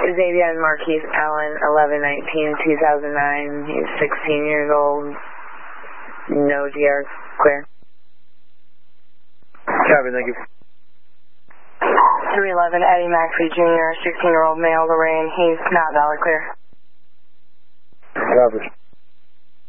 Xavier Marquise Allen, 11/19/2009. He's 16 years old. No DR, clear. Copy, thank you. 311 Eddie Maxley Jr., 16-year-old male, Lorraine. He's not valid, clear. Copy.